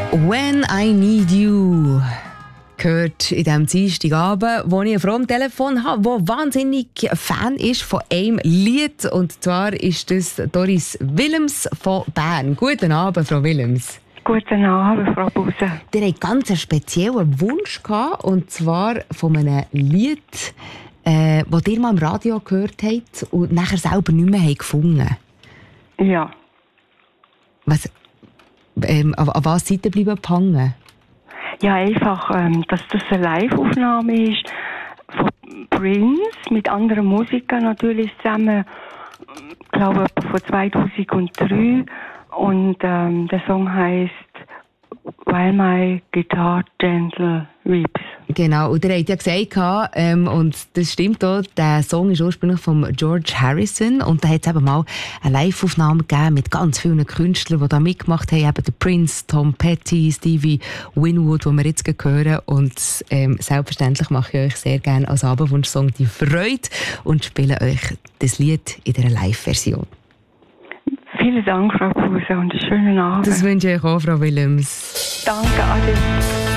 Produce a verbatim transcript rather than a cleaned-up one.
«When I Need You» gehört in diesem Dienstagabend, wo ich eine Frau am Telefon habe, die wahnsinnig Fan ist von einem Lied. Und zwar ist das Doris Willems von Bern. Guten Abend, Frau Willems. Guten Abend, Frau Busse. Ihr hattet ganz einen speziellen Wunsch gehabt, und zwar von einem Lied, äh, das ihr mal im Radio gehört habt und nachher selber nicht mehr gefunden habt. Ja. Was, ähm, an, an was seid ihr bleiben gehangen? Ja, einfach, ähm, dass das eine Live-Aufnahme ist von Prince mit anderen Musikern natürlich zusammen. Ich glaube, von zweitausenddrei. Und ähm, der Song heißt «While My Guitar Gentle Weeps». Genau, und ihr habt ja gesagt, ähm, und das stimmt auch, der Song ist ursprünglich von George Harrison, und da hat es eben mal eine Live-Aufnahme gegeben mit ganz vielen Künstlern, die da mitgemacht haben, eben der Prince, Tom Petty, Stevie Winwood, den wir jetzt hören. Und ähm, selbstverständlich mache ich euch sehr gerne als Abendwunschsong die Freude und spiele euch das Lied in einer Live-Version. Vielen Dank, Frau Busse, und einen schönen Abend. Das wünsche ich euch auch, Frau Willems. Danke, Ade.